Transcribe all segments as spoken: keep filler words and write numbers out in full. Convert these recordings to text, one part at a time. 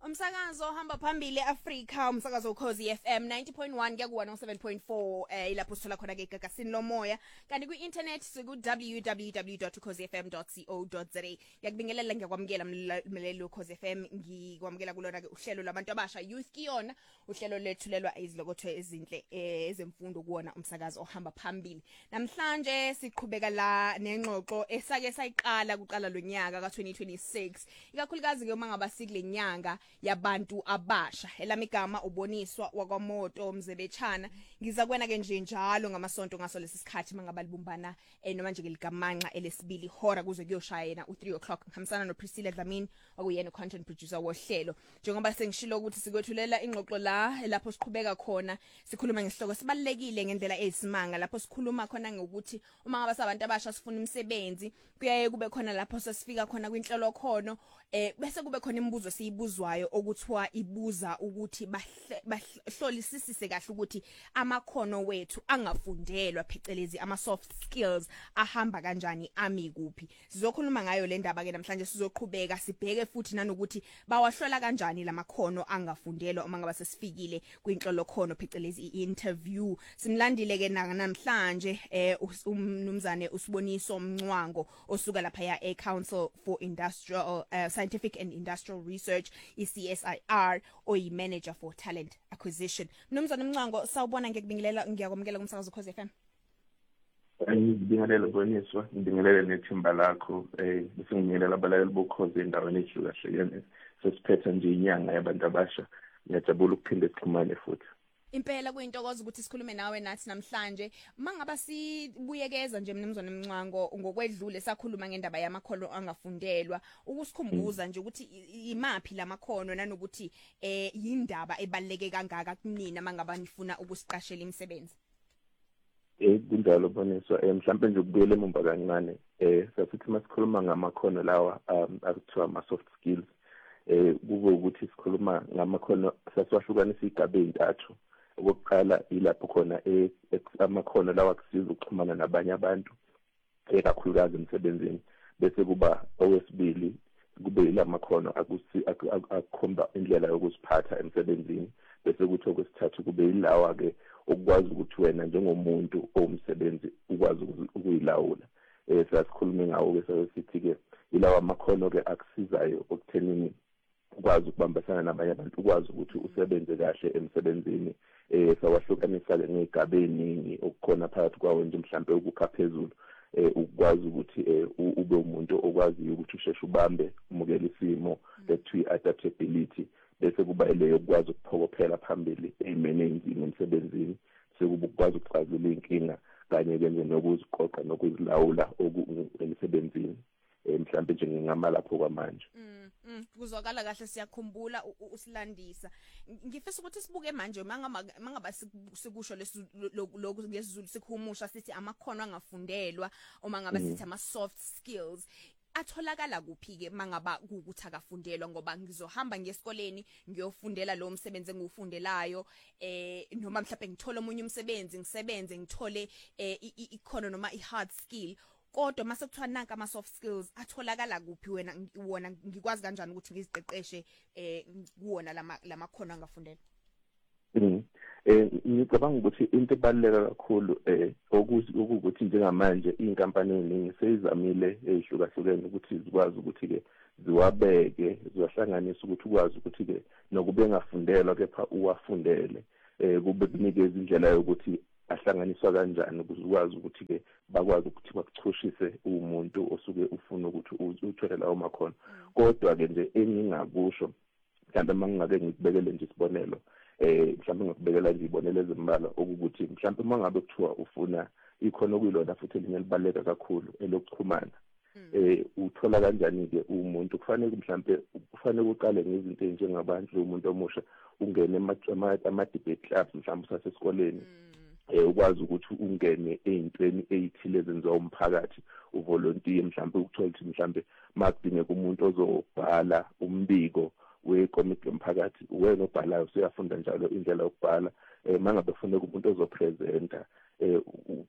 Umsakazo hamba phambili eAfrika, umsakazo ukhozi F M ninety point one kuya ku one oh seven point four eh ilapho sithola khona ke gagasini lomoya. Kanti ku-internet siku w w w dot ukhozi f m dot co dot za. Ngiyakubingelela ngiyakwamukela mlaleli ukhozi F M, ngikwamukela kulona ke uhlelo labantu abasha Youth Kiyona, uhlelo lethulelwa izilokotho ezinhle ezemfundo kuona umsakazo ohamba phambili. Namhlanje siqhubeka la nengxoxo esake sayiqala kuqala lonyaka ka twenty twenty-six. Ikakhulukazi ke uma ngaba sikule nyanga yabantu abasha. Elami igama uboniswa wakwaMoto Mzebetshana. Ngiza kwena ke nje njalo ngamasonto ngaso lesisikhathi mangaba libumbana eh noma nje likamanqa elesibili hora kuze kuyoshaya yena u three o'clock ngihambisana no Priscilla Dlamini okuyena content producer wohlelo. Njengoba sengishilo ukuthi sikwethulela ingxoxo la lapho siqhubeka khona sikhuluma ngesihloko sibalekile ngendlela eyisimanga lapho sikhuluma khona ngokuthi uma ngaba sabantu abasha sifuna imisebenzi kuyaye kube khona lapho sesifika khona kwinhlelo khono eh bese kube khona imibuzo siyibuzwayo okuthiwa ibuza ukuthi bahlolisisise kahle ukuthi amakhono wethu angafundelwa phecelezi ama soft skills ahamba kanjani ami kuphi. Sizokhuluma ngayo le ndaba ke namhlanje, sizoqhubeka sibheke futhi nanokuthi bawahlola kanjani lamakhono angafundelwa uma ngaba sesifikile kwinhlolo khono phecelezi i-interview. Simlandile ke namhlanje eh umnumzane uSiboniso Mncwango osuka lapha ya e Council for Industrial uh, Scientific and Industrial Research i C S I R oyi manager for talent acquisition. Mnumzane Mncwango, sawubona, ngiyakubingelela ngiyakwamukela kumsakazo ukhozi F M. Ngibingelela Boniswa, ngibingelela nethimba lakho eh bese ngibingelela abalaleli bokhozi endaweni ehlukahlukene. Sesiphethe nje inyanga yabantu abasha. Ngiyajabula ukuphinde sixhumane futhi. Impela kuyintokozo ukuthi sikhulume nawe nathi namhlanje. Mangaba sibuyekeza nje mnumzane Mncwango ngokwedlule sakhuluma ngendaba yamakhono angafundelwa, ukusikhumbuza nje ukuthi imaphi lamakhono nanokuthi eh yindaba ebaleke kangaka kunina mangaba nifuna ukusiqashela imisebenzi. Eh kunjalo Boniswa, eh mhlambe nje ukubuyela emumva kancane eh sasithi masikhuluma ngamakhono lawa um akuthiwa ama soft skills eh kube ukuthi sikhuluma ngamakhono sasiwahlukanisa igaba ezintathu. Okokuqala ilapho khona eh amakhono lawa kusiza ukuxhumana nabanye abantu ekakhulukazi emsebenzini, bese kuba owesibili kube ilamakhono akusi akukhomba indlela yokuziphatha emsebenzini, bese kuthi okwesithathu kube ilawa ke ukwazi ukuthi wena njengomuntu owumsebenzi ukwazi ukuyilawula. Eh sasikhuluma ngawo ke sasithi ke ilawa amakhono ke akusizayo okuthenini ukwazi ukubambisana nabanye abantu, ukwazi ukuthi usebenze kahle emsebenzini. Eh sawahlukanisa ke ngegaba eningi okukhona phakathi kwawo nje mhlambe ukukha phezulu eh ukwazi ukuthi eh ube umuntu okwazi ukuthi usheshe ubambe umukela isimo lethu adaptability, bese kuba leyo ukwazi ukuphokophela phambili ezimene ezinzima emsebenzini, sekuba ukwazi ukuxazulula inkinga kanye ke nokuziqoqa nokuzilawula emsebenzini mhlambe nje ngingama lapho kwamanje. Mm, mm kuzwakala kahle, siyakhumbula usilandisa. Ngifisa ukuthi sibuke manje mangaba mangaba sikusho lokhu ngesizulu sikhumusha sithi amakhono angafundelwa uma ngaba sithi ama soft skills atholakala kuphi ke mangaba ukuthi akafundelwa, ngoba ngizohamba ngesikoleni ngiyofundela lo msebenzi engiwufundelayo eh noma mhlawumbe ngithola omunye umsebenzi ngisebenze ngithole ikhono noma i hard skill, kodwa mase kuthiwa nanka ama soft skills atholakala kuphi wena wona ngikwazi kanjani ukuthi ngiziqeqeshe eh kuona lama lamakhono angafundelwa? Mhm. Eh ngicabanga ukuthi into ebaluleka kakhulu eh ukuthi njengamanje inkampani eziningi sezizamile ezihlukahlukene ukuthi zikwazi ukuthi ke ziwabeke ziwahlanganisa ukuthi ukwazi ukuthi ke nokube ngafundelwa kepha uwafundele eh kube kunikeza indlela yokuthi ahlanganiswa kanjani ukuze ukwazi ukuthi ke bakwazi ukuthi bakuchoshise umuntu osuke ufuna ukuthi uthole lawo makhono. Kodwa ke nje engingakusho mhlawumbe mangake ngikubekele nje isibonelo eh mhlawumbe ngikubekela nje ibonelo ezimbalwa ukuthi mhlawumbe mangabe kuthiwa ufuna ikhono kuyilona futhi elinye libaleka kakhulu elokuxhumana eh uthola kanjani ke umuntu kufanele mhlawumbe kufanele uqale ngezinto ezinjengabantu umuntu omusha ungene ama debate clubs mhlawumbe usasesikoleni eh ukwazi ukuthi ungene ezintweni ezithile ezenziwa umphakathi, uvolunteer mhlawumbe ukuthola ukuthi mhlawumbe makudingeka umuntu ozobhala umbiko wekomiti yomphakathi, wena obhalayo usuyafunda njalo indlela yokubhala eh mangabe kufanele umuntu ozopresenta eh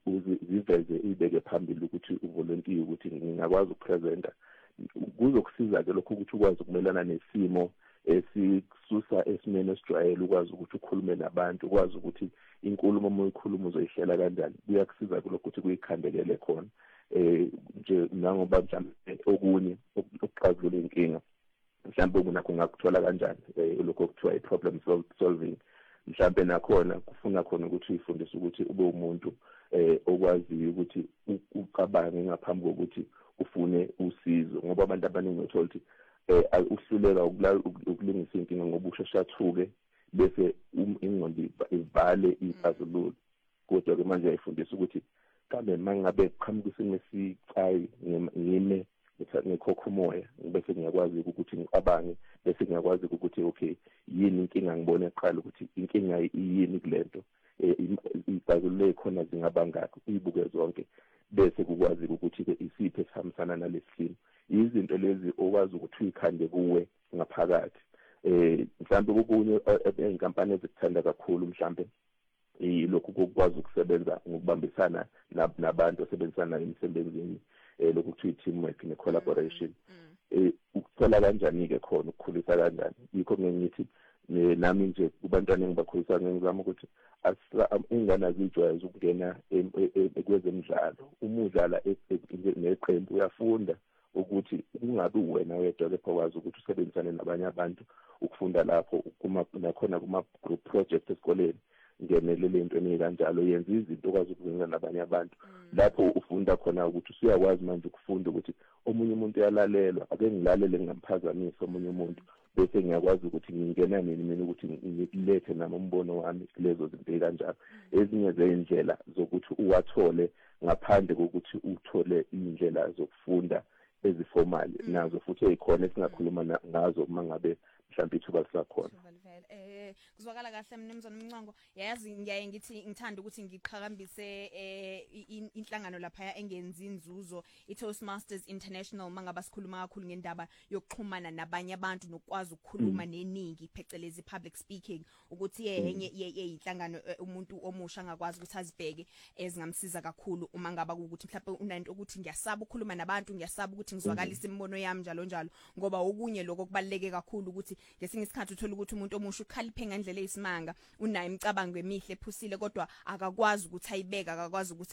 uziveze ibeke phambili ukuthi uvolunteer ukuthi ngingakwazi ukupresenta, kuzokusiza ke lokho ukuthi ukwazi ukumelana nesimo esikususa esimene esijwayele ukwazi ukuthi ukhulume nabantu ukwazi ukuthi inkulumo uma uyikhuluma uzoyihlela kanjani kuyakusiza kulokho ukuthi kuyikhandekele khona eh nje nangoba mhlawumbe okunye ukuxazulula inkinga mhlawumbe kunakho ngakuthola kanjani lokho kuthiwa i-problem solving mhlawumbe nakhona kufuna khona ukuthi uyifundise ukuthi ube umuntu eh okwaziyo ukuthi ucabange ngaphambi kokuthi ufune usizo ngoba abantu abaningi uthola ukuthi eh uhluleka ukulungisa inkinga ngoba ushashathuke bese ingqondo ivale izazululo kodwa ke manje ayifundisa ukuthi kambe mangabe qhamuka isimo esicayi ngime ngikhokha umoya bese ngiyakwazi ukuthi ngicabange bese ngiyakwazi ukuthi okay yini inkinga ngibone eqala ukuthi inkinga yini kulento izazululo khona zingabangaka uyibuke zonke bese kukwazi ukuthi ke isiphe sihambisana nalesimo izinto lezi okwazi ukuthi uyikhande kuwe ngaphakathi eh mhlambe kukunye inkampani ezikuthanda kakhulu mhlambe ilokhu kokwazi ukusebenza ngokubambisana nabantu asebenzisana emsebenzini eh lokhu kuthiwa teamwork ne collaboration eh ukuthola kanjani ke khona ukukhulisa kanjani yikho ngithi nami nje kubantwana engibakhulisa ngizama ukuthi ingane azijwayeze ukungena kwezemidlalo umudlala neqembu uyafunda ukuthi ungabe wena wedwa kepha wazi ukuthi usebenzisane nabanye abantu ukufunda lapho kuma nakhona kuma group project esikoleni ngenelele into ekanjalo yenza izinto okwazi ukuzenzela nabanye abantu lapho ufunda khona ukuthi usiyakwazi manje ukufunda ukuthi omunye umuntu uyalalelwa ake ngilalele ngamphazamisa omunye umuntu bese ngiyakwazi ukuthi ngingena nini mina ukuthi ngilethe nami umbono wami lezo zinto kanjalo ezinye zeindlela zokuthi uwathole ngaphandle kokuthi uthole indlela zokufunda eziformal nazo futhi ezikhona esingakhuluma ngazo uma ngabe mhlawumbe ithuba lisakhona eh kuzwakala kahle mnumzane Mncango yazi ngiyaye ngithi ngithanda ukuthi ngiqhakambise eh inhlangano lapha engenzi inzuzo iToastmasters International mangaba sikhuluma kakhulu ngendaba yokuxhumana nabanye abantu nokwazi ukukhuluma neningi phecelezi public speaking ukuthi yenye yeinhlangano umuntu omusha angakwazi ukuthi azibheke ezingamsiza kakhulu uma ngaba ukuthi mhlawumbe unanto ukuthi ngiyasaba ukukhuluma nabantu ngiyasaba ukuthi ngizwakalise imibono yami njalo njalo ngoba okunye lokho kubaleke kakhulu ukuthi ngesinye isikhathi uthola ukuthi umuntu omusha ukhaliphe ngendlela eyisimanga unayo imicabango emihle ephusile kodwa akakwazi ukuthi ayibeka akakwazi ukuthi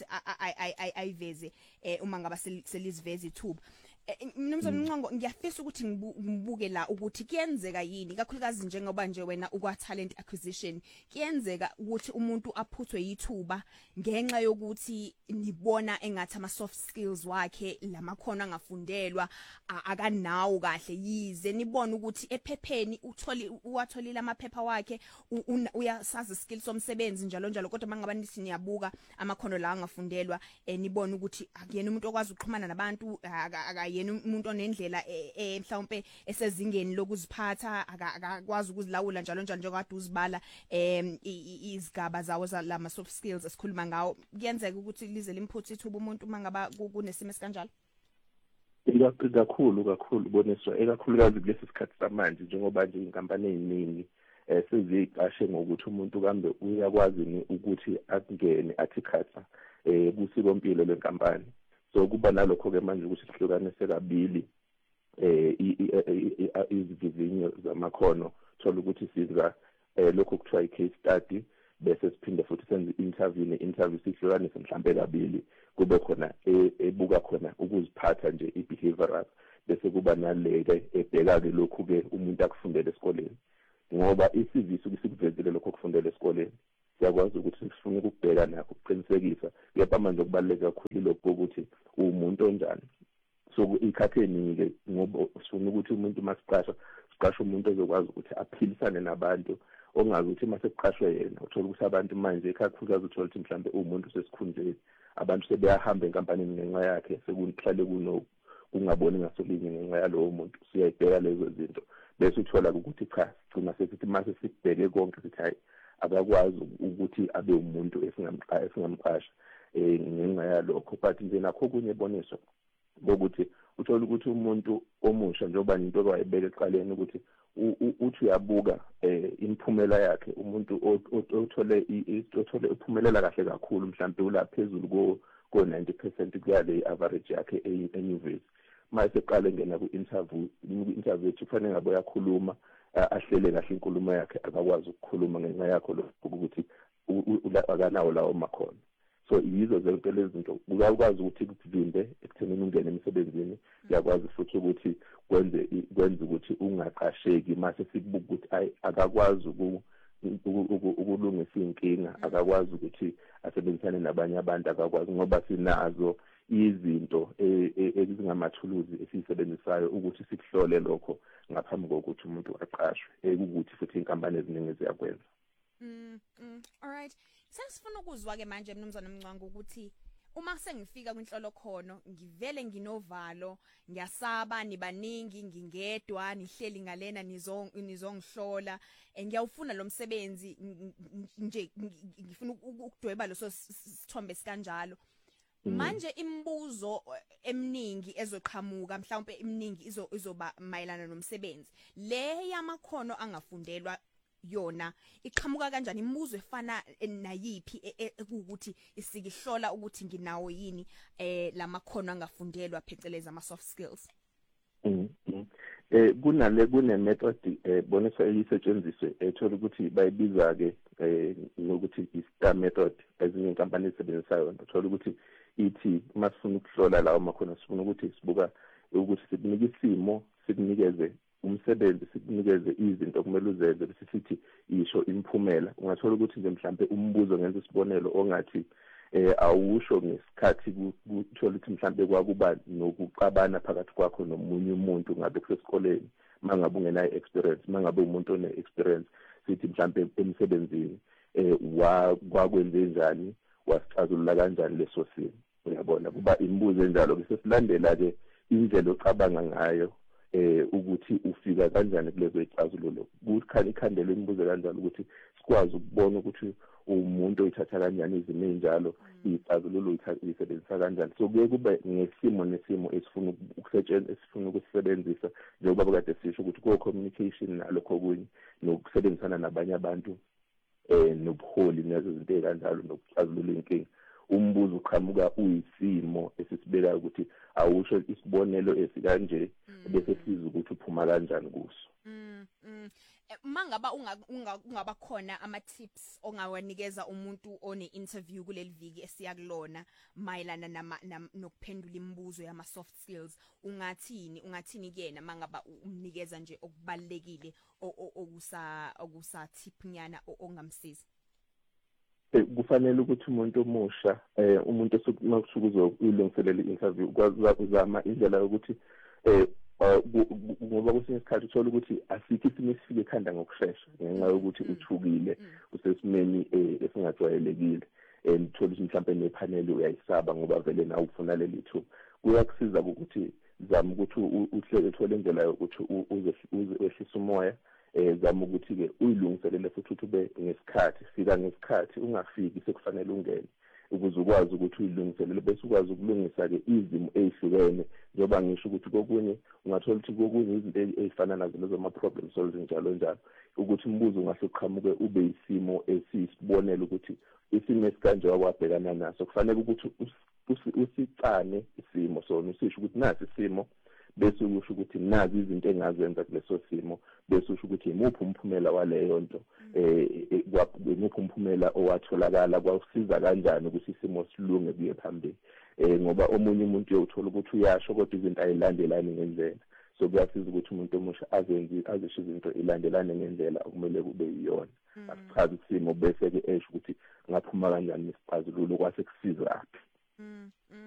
ayiveze uma ngaba seliziveza ithuba Mnumzane Mncango ngiyafisa ukuthi ngibuke la ukuthi kuyenzeka yini kakhulukazi njengoba nje wena ukwa talent acquisition kuyenzeka ukuthi umuntu aphuthwe yithuba ngenxa yokuthi nibona engathi ama soft skills wakhe lamakhono angafundelwa akanawo kahle yize nibona ukuthi ephepheni utholi uwatholile amaphepha wakhe uyasazi skills somsebenzi njalo njalo kodwa mangaba nithi niyabuka amakhono la angafundelwa nibona ukuthi akuyena umuntu okwazi ukuxhumana nabantu yena umuntu onendlela eh mhlawumbe esezingeni lokuziphatha akakwazi ukuzilawula njalo njalo njengokade uzibala em izigaba zawo zalama soft skills esikhuluma ngawo kuyenzeka ukuthi lize limphuthi ithuba umuntu mangaba kunesimo esikanjalo kakhulu kakhulu boniswa ekakhulukazi kulesi sikhathi samanje njengoba nje inkampani eziningi eh seziqashe ngokuthi umuntu kambe uyakwazi ukuthi akungene athi khatha eh kusikompilo lenkampani so kuba nalokho ke manje ukuthi sihlukanise kabili eh izivivinyo zamakhono thola ukuthi siza lokho kuthiwa i-case study bese siphinde futhi senze interview ne-interview sihlukanise mhlambe kabili kube khona ebuka khona ukuziphatha nje i-behavioral bese kuba naleke ebheka ke lokhu ke umuntu akufundele esikoleni ngoba isivisi ukusivezele lokho kufundele esikoleni siyakwazi ukuthi sifune ukubheka nakho ukuqinisekisa kepha manje okubaleka kakhulu lokho ukuthi umuntu onjani so ikhatheni ke ngoba sifuna ukuthi umuntu masiqasha siqashe umuntu ozokwazi ukuthi aphilisane nabantu ongazi ukuthi mase kuqashwe yena uthola ukuthi abantu manje ekakhulukazi uthola ukuthi mhlambe umuntu sesikhundleni abantu sebeyahamba enkampanini ngenxa yakhe sekuhlale kuno kungaboni ngasolinye ngenxa yalowo muntu siyayibheka lezo zinto bese uthola ukuthi cha sicina sesithi mase sibheke konke sithi hayi akakwazi ukuthi abe umuntu esingamqasha esingamqasha eh ngenxa yalokho but nje nakho kunye boniswa bokuthi uthola ukuthi umuntu omusha njengoba into kwayibeka eqaleni ukuthi uthi uyabuka eh imphumela yakhe umuntu othole othole uphumelela kahle kakhulu mhlawumbe ulaphezulu ko ko ninety percent kuyale average yakhe enyuvesi mase eqale ngena ku interview ku interview kufanele ngabe uyakhuluma ahlele kahle inkulumo yakhe akakwazi ukukhuluma ngenxa yakho lokho ukuthi akanawo lawo makhono. So yizo zonke lezi zinto uyakwazi ukuthi kuvimbe ekuthenini ungene emsebenzini, uyakwazi futhi ukuthi kwenze kwenze ukuthi ungaqasheki mase sikubuka ukuthi ay akakwazi ukulungisa inkinga, akakwazi ukuthi asebenzisane nabanye abantu, akakwazi ngoba sinazo izinto ezingamathuluzi esisebenzisayo ukuthi sikuhlole lokho ngaphambi kokuthi umuntu aqashwe, ukuthi futhi inkampani eziningi ziyakwenza. Mm, mm. All right. Sesifuna ukuzwa ke manje mnumzana Mncwangu ukuthi uma sengifika kwinhlolo khono ngivele nginovalo, ngiyasaba, nibaningi, ngingedwa, nihleli ngalena nizong nizongihlola, ngiyawufuna lo msebenzi nje ngifuna ukudweba loso sithombe sikanjalo. Manje imibuzo eminingi ezoqhamuka, mhlawumbe iminingi izo izoba mayelana nomsebenzi. Le yamakhono angafundelwa yona iqhamuka kanjani? Imibuzo efana nayiphi ukuthi isikihlola ukuthi nginawo yini eh lamakhono angafundelwa pheceleza ama soft skills? Mhm. Eh kunale kune method eh bonisa eyisetshenziswe ethola ukuthi bayibiza ke eh ngokuthi i STAR method, ezinye inkampani ezisebenzisayo uthola ukuthi ithi masifuna ukuhlola lawo makhono sifuna ukuthi sibuka ukuthi sikunike isimo, sikunikeze umsebenzi, sikunikeze izinto kumele uzenze bese sithi isho imphumela. Ungathola ukuthi nje mhlambe umbuzo ngenza isibonelo ongathi eh awusho ngesikhathi kuthola ukuthi mhlambe kwakuba nokuqabana phakathi kwakho nomunye umuntu ngabe kusesikoleni, mangabe ungenayo experience, mangabe umuntu one experience, sithi mhlambe emsebenzini eh wakwenze njani, wasicazulula kanjani leso simo. Uyabona kuba imibuzo enjalo bese silandela ke indlela ocabanga ngayo eh ukuthi ufika kanjani kulezo ixazululo. Kukhani ikhandelo imibuzo kanjalo ukuthi sikwazi ukubona ukuthi umuntu oyithatha kanjani izimo enjalo, ixazululo uyisebenzisa kanjani. So kuye kube ngesimo nesimo esifuna ukusetshenziswa, esifuna ukusebenzisa njengoba kade sisho ukuthi ko communication nalokho kunye nokusebenzisana nabanye abantu eh nobuholi nezo zinto ezikanjalo nokuxazulula inkinga. Umbuzo uqhamuka uyisimo esisibeka ukuthi awusho isibonelo esikanje bese siza ukuthi uphuma kanjani kuso. Mm. Mangaba ungaba khona ama tips ongawanikeza umuntu one interview kuleli viki esiyakulona mayelana nokuphendula imibuzo yama soft skills, ungathini ungathini kuyena mangaba umnikeza nje okubalekile okusa okusa tip nyana ongamsiza? Kufanele ukuthi umuntu omusha eh umuntu osukuzo ulungiselela i-interview kwazama indlela yokuthi eh ngoba kwesinye isikhathi uthola ukuthi asikho isimo esifike ekhanda ngokusheshsha ngenxa yokuthi uthukile usesimeni esingajwayelekile, and uthola ukuthi mhlawumbe nepanel uyayisaba ngoba vele nawe ufuna leli thuba. Kuyakusiza ukuthi zama ukuthi uhlele uthole indlela yokuthi uzehlisa umoya, eh zama ukuthi ke uyilungiselele futhi ube ngesikhathi, fika ngesikhathi, ungafiki sekufanele ungene ukuze ukwazi ukuthi uyilungiselele bese ukwazi ukulungisa ke izimo ezihlukene. Njengoba ngisho ukuthi kokunye ungathola ukuthi kokunye izinto ezifana nazo lezo ama problem solving njalo njalo, ukuthi umbuzo ungaseqhamuke ube isimo esisibonela ukuthi isimo esikanje wakwabhekana naso, kufanele ukuthi usicane isimo sona, usisho ukuthi nasi isimo bese usho ukuthi nazi izinto engazenza kuleso simo, bese usho ukuthi imuphi umphumela waleyo nto, eh imuphi umphumela owatholakala, kwasiza kanjani ukuthi isimo silunge kuye phambili. Eh ngoba omunye umuntu uyothola ukuthi uyasho kodwa izinto ayilandelani ngendlela. So kuyasiza ukuthi umuntu omusha azenze azisho izinto ilandelane ngendlela okumele kube yiyona. Asichaze isimo bese ke esho ukuthi ngaphuma kanjani nesixazululo kwase kusiza aphi.